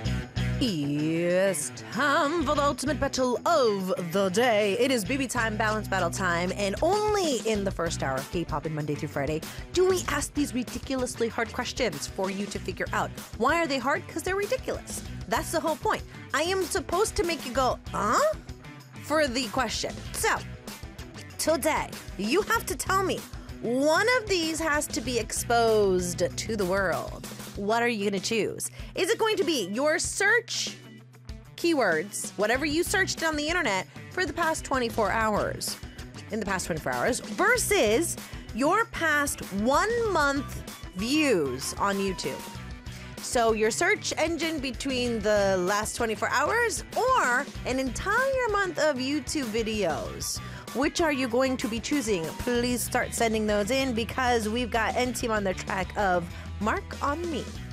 It's time for the ultimate battle of the day. It is BB time, balance battle time, and only in the first hour of K-pop and Monday through Friday do we ask these ridiculously hard questions for you to figure out. Why are they hard? Because they're ridiculous. That's the whole point. I am supposed to make you go, huh? For the question. So, today, you have to tell me, one of these has to be exposed to the world. What are you going to choose? Is it going to be your search keywords, whatever you searched on the internet for the past 24 hours, versus your past 1 month views on YouTube? So your search engine between the last 24 hours or an entire month of YouTube videos. Which are you going to be choosing? Please start sending those in because we've got N-Team on the track of Mark on Me.